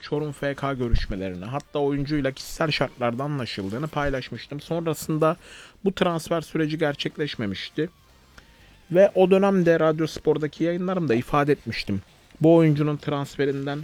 Çorum FK görüşmelerini, hatta oyuncuyla kişisel şartlarda anlaşıldığını paylaşmıştım. Sonrasında bu transfer süreci gerçekleşmemişti. Ve o dönemde Radyo Spor'daki yayınlarımda ifade etmiştim. Bu oyuncunun transferinden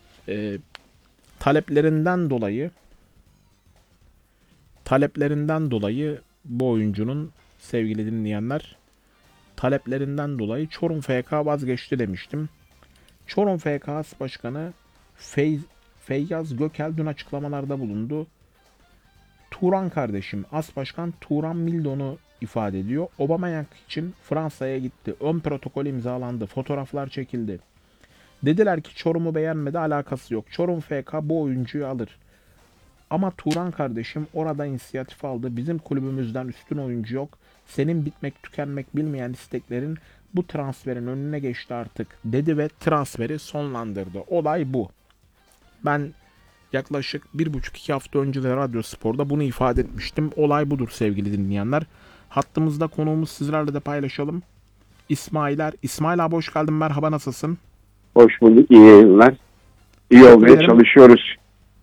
taleplerinden dolayı bu oyuncunun, sevgili dinleyenler, taleplerinden dolayı Çorum FK vazgeçti demiştim. Çorum FK As Başkanı Feyyaz Gökel dün açıklamalarda bulundu. Turan kardeşim, As Başkan Turan Mildon'u ifade ediyor. Aubameyang için Fransa'ya gitti. Ön protokol imzalandı. Fotoğraflar çekildi. Dediler ki Çorum'u beğenmedi, alakası yok. Çorum FK bu oyuncuyu alır. Ama Turan kardeşim orada inisiyatif aldı. Bizim kulübümüzden üstün oyuncu yok. Senin bitmek tükenmek bilmeyen isteklerin bu transferin önüne geçti artık dedi ve transferi sonlandırdı. Olay bu. Ben yaklaşık 1,5-2 hafta önce de Radyo Spor'da bunu ifade etmiştim. Olay budur sevgili dinleyenler. Hattımızda konuğumuz, sizlerle de paylaşalım. İsmail abi hoş geldin, merhaba, nasılsın? Hoş bulduk, iyi yayınlar. İyi olmaya çalışıyoruz.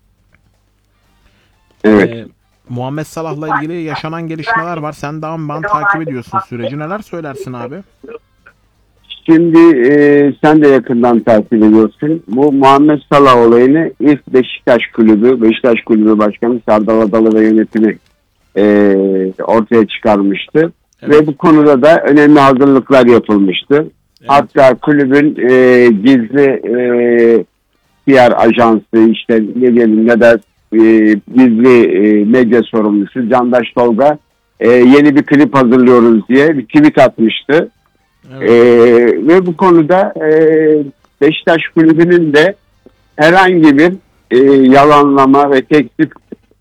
Evet. Muhammed Salah'la ilgili yaşanan gelişmeler var. Sen daha ben takip ediyorsun süreci. Neler söylersin abi? Şimdi sen de yakından takip ediyorsun. Bu Muhammed Salah olayını ilk Beşiktaş Kulübü Başkanı Serdal Adalı ve yönetimi ortaya çıkarmıştı. Evet. Ve bu konuda da önemli hazırlıklar yapılmıştı. Evet. Hatta kulübün gizli PR ajansı, işte ne diyelim, ya da gizli medya sorumlusu Candaş Tolga yeni bir klip hazırlıyoruz diye bir tweet atmıştı. Evet. Ve bu konuda Beşiktaş Kulübü'nün de herhangi bir yalanlama ve teklif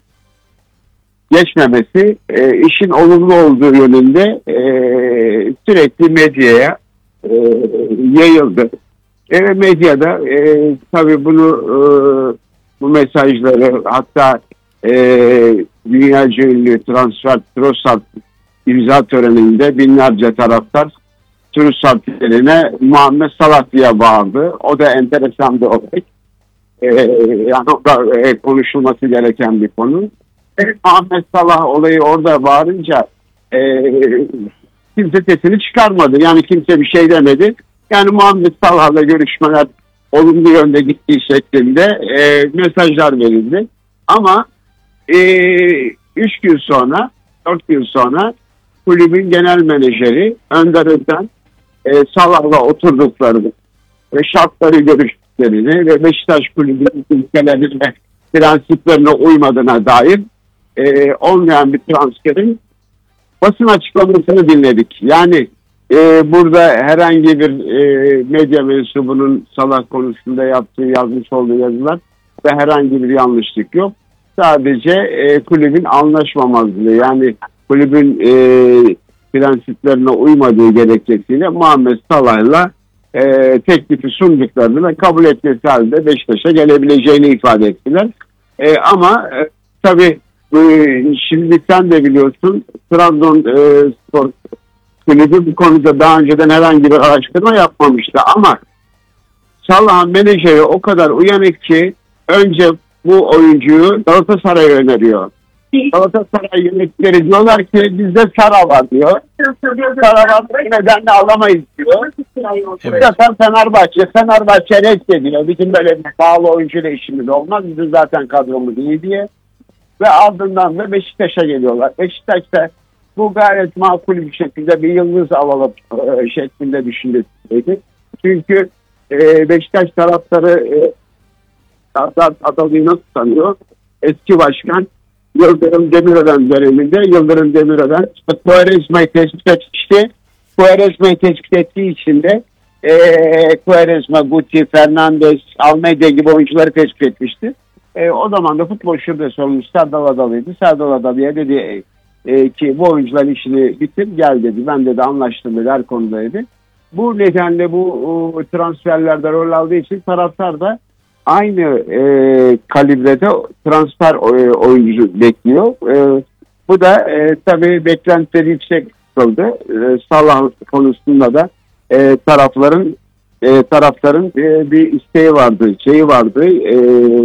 geçmemesi işin olumlu olduğu yönünde sürekli medyaya yayıldı. Medyada tabii bunu bu mesajları, hatta dünyaca ünlü transfer Trossard imza töreninde binlerce taraftar Trossard'lerine Muhammed Salah diye bağırdı. O da enteresan bir olay. Yani o da konuşulması gereken bir konu. Muhammed Salah olayı orada bağırınca kimse sesini çıkarmadı. Yani kimse bir şey demedi. Yani Muhammed Salah'la görüşmeler olumlu yönde gittiği şeklinde mesajlar verildi. Ama 3 gün sonra, 4 gün sonra kulübün genel menajeri Önder Özen Salah'la oturduklarını ve şartları görüştüklerini ve Beşiktaş Kulübü'nün ülkelerinin ve prensiplerine uymadığına dair olmayan bir transferin basın açıklamasını dinledik. Yani burada herhangi bir medya mensubunun Salah konusunda yazmış olduğu yazılar ve herhangi bir yanlışlık yok. Sadece kulübün anlaşmamazlığı, yani kulübün prensiplerine uymadığı gerekçesiyle Muhammed Salah'la teklifi sunduklarını ve kabul etmesi halinde Beşiktaş'a gelebileceğini ifade ettiler. Ama tabii şimdi sen de biliyorsun, Trabzonspor Kulübü bu konuda daha önceden herhangi bir araştırma yapmamıştı. Ama Salah'ın menajeri o kadar uyanık ki önce bu oyuncuyu Galatasaray'a öneriyor. Galatasaray yöneticileri diyorlar ki bizde Sara var diyor. Sara var, bu nedenle alamayız diyor. Evet. Zaten Fenerbahçe reddediyor. Bizim böyle bir pahalı oyuncuyla işimiz olmaz. Bizim zaten kadromuz iyi diye. Ve ardından da Beşiktaş'a geliyorlar. Beşiktaş'ta bu gayet makul bir şekilde bir yıldız alalım şeklinde düşündüydü. Çünkü Beşiktaş taraftarı Adalı'yı nasıl tanıyor? Eski başkan Yıldırım Demirören döneminde Yıldırım Demirören Quaresma'yı tespit etmişti. Quaresma'yı tespit ettiği için de Quaresma, Guti, Fernandes, Almeida gibi oyuncuları tespit etmişti. O zaman da futbol şube sorumlusu Serdal Adalı'ydı. Serdal Adalı'ya dedi ki bu oyuncuların işini bitir gel dedi. Ben de anlaştım dedi, her konudaydı. Bu nedenle bu transferlerde rol aldığı için taraftar da aynı kalibrede transfer oyuncu bekliyor. Bu da tabii beklentileri yüksek kıldı. Salah konusunda da taraftarın bir isteği vardı, şeyi vardı.